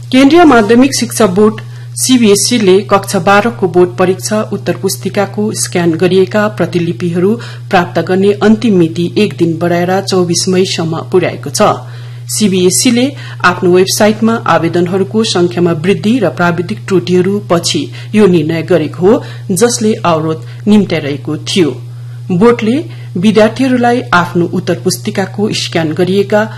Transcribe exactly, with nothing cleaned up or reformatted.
केन्द्रीय माध्यमिक शिक्षा बोर्ड सीबीएसई ले कक्षा बाह्र को बोर्ड परीक्षा उत्तर पुस्तिकाको स्क्यान गरिएका प्रतिलिपिहरू प्राप्त गर्ने अन्तिम मिति एक दिन बढ़ाएर चौबीस मईसम्म पुर्याएको छ। सीबीएसई ले आफ्नो वेबसाइटमा आवेदनहरूको संख्यामा वृद्धि र प्राविधिक त्रुटिहरू पछि यो निर्णय गरेको हो, जसले अवरोध निम्त्याइरहेको थियो। बोर्डले विद्यार्थीहरूलाई आफ्नो उत्तर पुस्तिकाको स्क्यान गरिएका